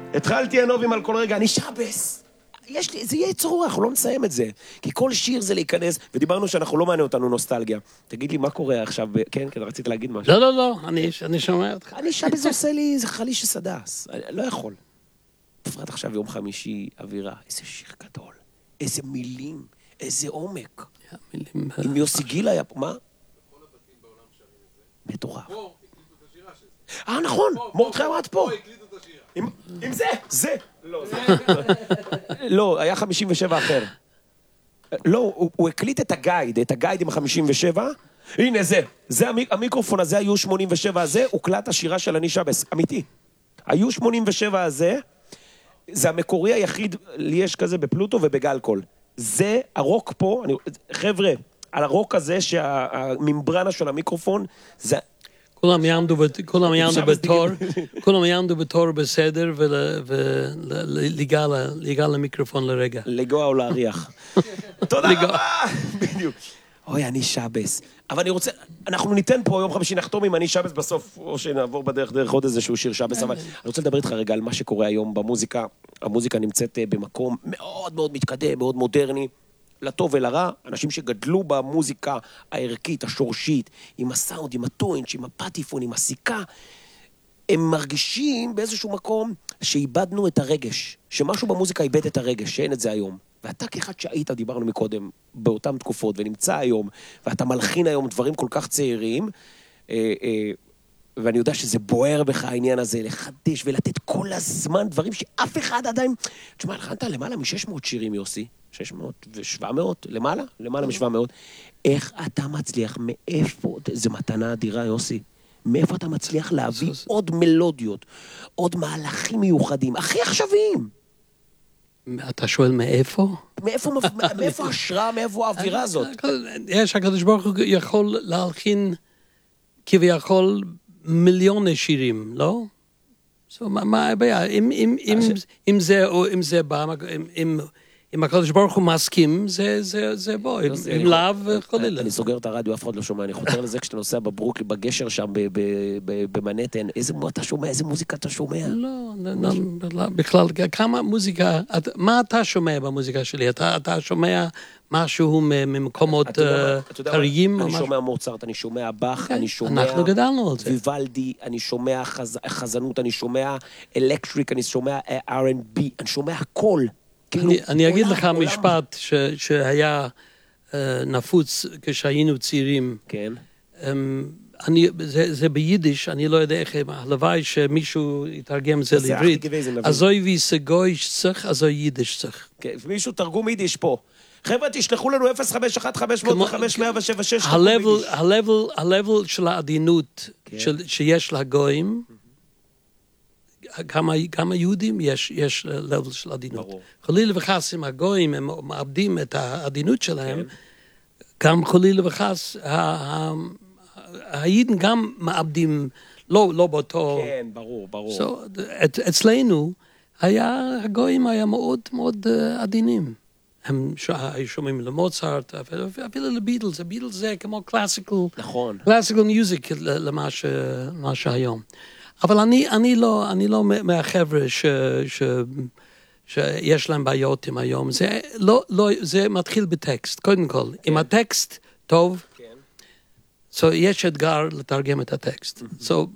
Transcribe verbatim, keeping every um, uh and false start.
התחלתי הנובים על כל רגע, אני שבס. יש לי, זה יהיה צרור, אנחנו לא נסיים את זה. כי כל שיר זה להיכנס, ודיברנו שאנחנו לא מעניין אותנו נוסטלגיה. תגיד לי, מה קורה עכשיו? כן, כן, רצית להגיד משהו. לא, לא, לא, אני, אני שומע אותך. אני שבס עושה לי, זה חליש שסדס. לא יכול. בפרט עכשיו יום חמישי, אווירה, איזה שיר גדול. איזה מילים, איזה עומק. מילים... אם יוסי גיל היה פה, מה? בכל הבתים בעולם שרים את זה. מטורף. פה הקליטו את השירה של זה. אה, נכון, מורדכי עמד פה. פה הקליטו את השירה. עם זה, זה. לא, זה. לא, היה חמישים ושבע אחר. לא, הוא הקליט את הגייד, את הגייד עם ה-חמישים ושבע. הנה זה, זה המיקרופון הזה, היו שמונים ושבע הזה, הוקלט השירה של אני שבס, אמיתי. היו שמונים ושבע הזה, זה המקורי היחיד, לי יש כזה בפלוטו ובגלקול. זה הרוק פה, אני, חבר'ה, על הרוק הזה שהממברנה של המיקרופון, זה... כולם יעמדו, כולם יעמדו בתור, כולם יעמדו בתור בסדר ולגע למיקרופון לרגע. לגוע או להריח. תודה רבה! בדיוק. אוי, אני שבס. אבל אני רוצה, אנחנו ניתן פה יום חמישי נחתום עם אני שבס בסוף, או שנעבור בדרך דרך עוד איזשהו שיר שבס, אבל אני רוצה לדבר איתך רגע על מה שקורה היום במוזיקה. המוזיקה נמצאת במקום מאוד מאוד מתקדם, מאוד מודרני, לטוב ולרע. אנשים שגדלו במוזיקה הערכית, השורשית, עם הסאונד, עם הטוינץ', עם הפטיפון, עם הסיכה, הם מרגישים באיזשהו מקום שאיבדנו את הרגש, שמשהו במוזיקה איבד את הרגש, שאין את זה היום. ואתה כאחד שהיית, דיברנו מקודם, באותן תקופות, ונמצא היום, ואתה מלחין היום דברים כל כך צעירים, אה, אה, ואני יודע שזה בוער בך העניין הזה, לחדש ולתת כל הזמן דברים שאף אחד עדיין... תשמע, הלחנת למעלה מ-שש מאות שירים, יוסי, שש מאות ו-שבע מאות, למעלה? למעלה מ-שבע מאות. איך אתה מצליח, מאיפה, זה מתנה אדירה, יוסי, מאיפה אתה מצליח להביא עוד מלודיות, עוד מהלכים מיוחדים, הכי עכשוויים? אתה שואל מאיפה? מאיפה השראה, מאיפה האווירה הזאת? יש, הקדוש ברוך הוא יכול להלחין כביכול מיליוני שירים, לא? מה הבעיה? אם זה בא, אם הקדוש ברוך הוא מסכים, זה בוא, עם לאו חלילה. אני סוגר את הרדיו, אף אחד לא שומע, אני חותר לזה כשאתה נוסע בברוקלי, בגשר שם, במנהטן, איזה אתה שומע, איזה מוזיקה אתה שומע? לא, בכלל, כמה מוזיקה, מה אתה שומע במוזיקה שלי? אתה שומע משהו ממקומות חריגים? אני שומע מוצרט, אני שומע באך, אני שומע... אנחנו גדלנו על זה. ויוולדי, אני שומע חזנות, אני שומע אלקטריק, אני שומע אר אנד בי, אני שומע הכל. אני אגיד לך משפט שהיה נפוץ כשהיינו צעירים. כן. זה ביידיש, אני לא יודע איך, הלוואי שמישהו יתרגם את זה לעברית. אזוי ויסגוי שצח, אזוי יידיש צח. מישהו תרגום יידיש פה. חבר'ה, תשלחו לנו אפס חמש אחת חמש אפס חמש אפס אפס שש. הלבל של העדינות שיש לגויים, גם היהודים יש לבל של עדינות. חלילה וחס, אם הגויים הם מאבדים את העדינות שלהם, גם חלילה וחס, היהודים גם מאבדים, לא באותו... כן, ברור, ברור. אצלנו, הגויים היה מאוד מאוד עדינים. הם היו שומעים למוצרט, אפילו לביטלס, הביטלס זה כמו קלאסיקל, נכון. קלאסיקל מיוזיק למה שהיום. אבל אני, אני לא, אני לא מהחבר'ה ש, ש, שיש להם בעיות עם היום. זה לא, לא, זה מתחיל בטקסט, קודם כל. אם הטקסט טוב, so יש אתגר לתרגם את הטקסט. So